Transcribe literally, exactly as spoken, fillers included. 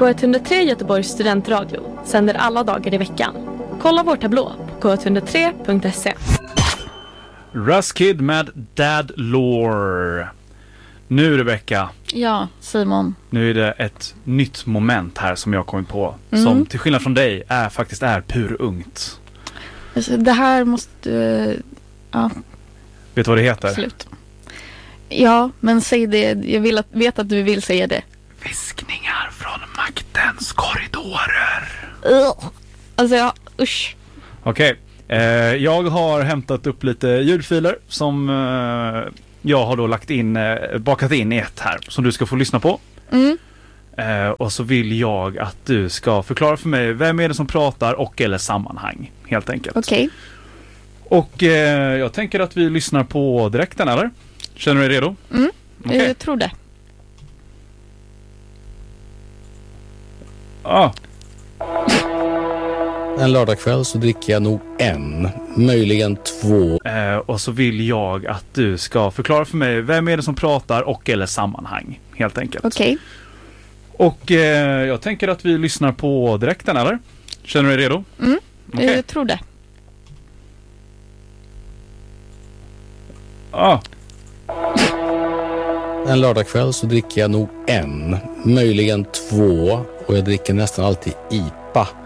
K ett noll tre Göteborgs studentradio sänder alla dagar i veckan. Kolla vår tablå på k ett noll tre punkt se. Ruskid med Dad Lore. Nu, Rebecca. Ja, Simon. Nu är det ett nytt moment här som jag kommit på. Mm. Som till skillnad från dig är faktiskt är purungt. Alltså, det här måste... Uh, ja. Vet du vad det heter? Slut. Ja, men säg det. Jag vill att, vet att du vill säga det. Viskningar från maktens korridorer. Uh. Alltså, ja, usch. Okej. Okay. Eh, jag har hämtat upp lite ljudfiler som eh, jag har då lagt in, eh, bakat in i ett här som du ska få lyssna på. Mm. Eh, och så vill jag att du ska förklara för mig vem är det som pratar och eller sammanhang, helt enkelt. Okej. Okay. Och eh, jag tänker att vi lyssnar på direkten, eller? Känner du dig redo? Mm, okay. Jag tror det. Ah. En lördagkväll så dricker jag nog en, möjligen två. Eh, och så vill jag att du ska förklara för mig vem är det som pratar och eller sammanhang, helt enkelt. Okej. Okay. Och eh, jag tänker att vi lyssnar på direkten, eller? Känner du dig redo? Mm, okay. Jag tror det. Ah. En lördagkväll så dricker jag nog en, möjligen två, och jag dricker nästan alltid I P A.